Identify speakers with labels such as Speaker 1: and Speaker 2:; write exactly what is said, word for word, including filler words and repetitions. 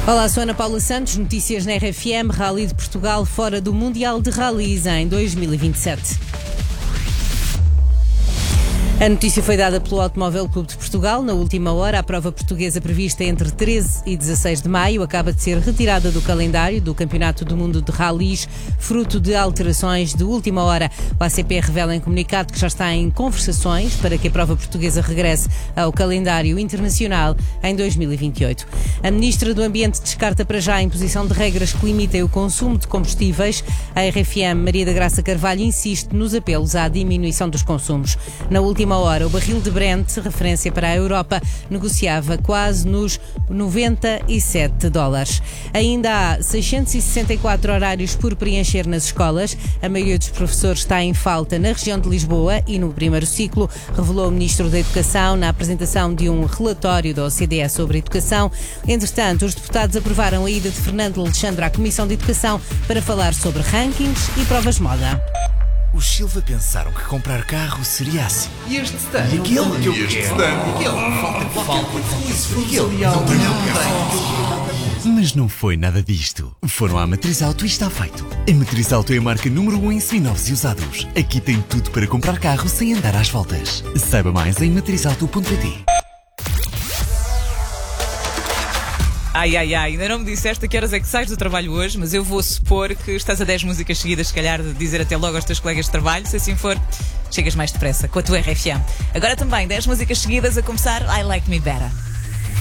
Speaker 1: Olá, sou Ana Paula Santos, notícias na R F M. Rally de Portugal fora do Mundial de Rallys em dois mil e vinte e sete. A notícia foi dada pelo Automóvel Clube de Portugal. Na última hora, a prova portuguesa prevista entre treze e dezasseis de maio acaba de ser retirada do calendário do Campeonato do Mundo de Rallys, fruto de alterações de última hora. O A C P revela em comunicado que já está em conversações para que a prova portuguesa regresse ao calendário internacional em dois mil e vinte e oito. A Ministra do Ambiente descarta para já a imposição de regras que limitem o consumo de combustíveis. A R F M, Maria da Graça Carvalho, insiste nos apelos à diminuição dos consumos. Na última Uma hora, o barril de Brent, referência para a Europa, negociava quase nos noventa e sete dólares. Ainda há seiscentos e sessenta e quatro horários por preencher nas escolas. A maioria dos professores está em falta na região de Lisboa e no primeiro ciclo, revelou o Ministro da Educação na apresentação de um relatório da O C D E sobre educação. Entretanto, os deputados aprovaram a ida de Fernando Alexandre à Comissão de Educação para falar sobre rankings e provas de moda.
Speaker 2: Os Silva pensaram que comprar carro seria assim.
Speaker 3: E este stand?
Speaker 2: E aquele que eu
Speaker 3: E este
Speaker 2: quero.
Speaker 3: stand?
Speaker 2: E aquele.
Speaker 3: Falta, falta,
Speaker 2: Isso, aquele. Não tenho Mas não foi nada disto. Foram à Matriz Auto e está feito. A Matriz Auto é a marca número um em seminovos e usados. Aqui tem tudo para comprar carro sem andar às voltas. Saiba mais em matriz auto ponto pt.
Speaker 4: Ai, ai, ai, ainda não me disseste a que horas é que sais do trabalho hoje, mas eu vou supor que estás a dez músicas seguidas, se calhar, de dizer até logo aos teus colegas de trabalho. Se assim for, chegas mais depressa com a tua R F M. Agora também dez músicas seguidas, a começar I Like Me Better.